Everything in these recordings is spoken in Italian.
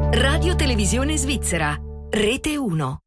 Radio Televisione Svizzera, Rete 1.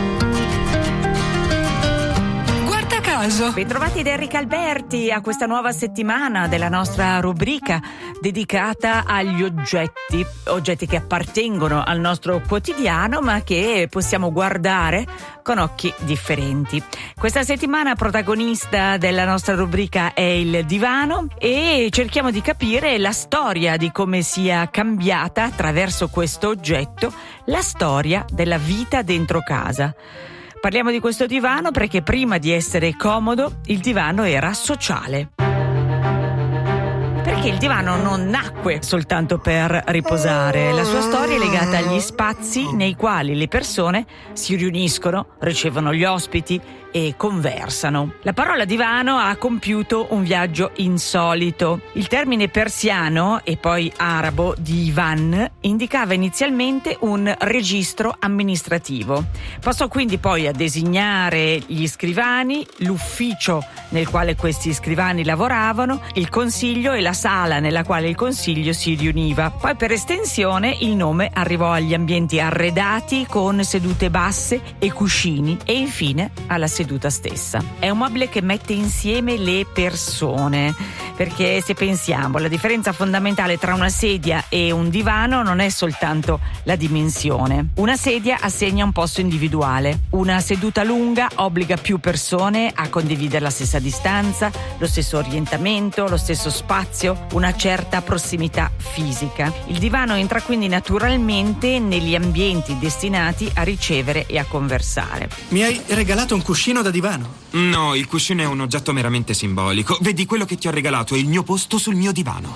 Guarda caso. Bentrovati da Enrica Alberti a questa nuova settimana della nostra rubrica dedicata agli oggetti che appartengono al nostro quotidiano ma che possiamo guardare con occhi differenti. Questa settimana protagonista della nostra rubrica è il divano e cerchiamo di capire la storia di come sia cambiata attraverso questo oggetto la storia della vita dentro casa. Parliamo di questo divano perché prima di essere comodo il divano era sociale. Perché il divano non nacque soltanto per riposare, la sua storia è legata agli spazi nei quali le persone si riuniscono, ricevono gli ospiti e conversano. La parola divano ha compiuto un viaggio insolito. Il termine persiano e poi arabo divan indicava inizialmente un registro amministrativo. Passò quindi poi a designare gli scrivani, l'ufficio nel quale questi scrivani lavoravano, il consiglio e la sala nella quale il consiglio si riuniva. Poi per estensione il nome arrivò agli ambienti arredati con sedute basse e cuscini e infine alla seduta stessa. È un mobile che mette insieme le persone, perché se pensiamo, la differenza fondamentale tra una sedia e un divano non è soltanto la dimensione. Una sedia assegna un posto individuale, una seduta lunga obbliga più persone a condividere la stessa distanza, lo stesso orientamento, lo stesso spazio, una certa prossimità fisica. Il divano entra quindi naturalmente negli ambienti destinati a ricevere e a conversare. Mi hai regalato un cuscino da divano? No, il cuscino è un oggetto meramente simbolico. Vedi, quello che ti ho regalato è il mio posto sul mio divano.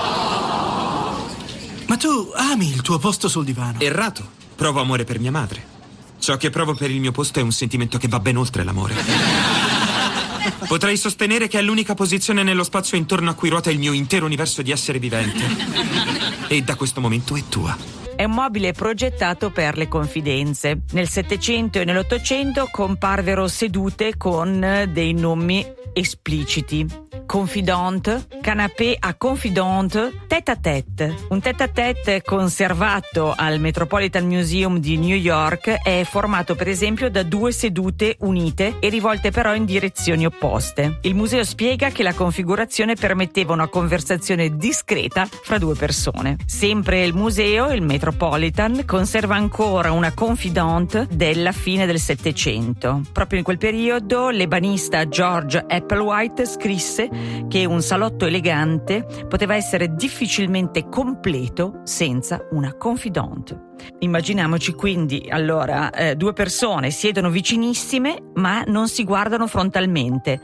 Ma tu ami il tuo posto sul divano? Errato. Provo amore per mia madre. Ciò che provo per il mio posto è un sentimento che va ben oltre l'amore. Potrei sostenere che è l'unica posizione nello spazio intorno a cui ruota il mio intero universo di essere vivente. E da questo momento è tua. È un mobile progettato per le confidenze. Nel Settecento e nell'Ottocento comparvero sedute con dei nomi espliciti. Confidante, canapé à confidente, tête-à-tête. Un tête-à-tête conservato al Metropolitan Museum di New York è formato per esempio da due sedute unite e rivolte però in direzioni opposte. Il museo spiega che la configurazione permetteva una conversazione discreta fra due persone. Sempre il museo, il Metropolitan, conserva ancora una confidante della fine del Settecento. Proprio in quel periodo l'ebanista George Applewhite scrisse che un salotto elegante poteva essere difficilmente completo senza una confidante. Immaginiamoci quindi allora due persone siedono vicinissime ma non si guardano frontalmente.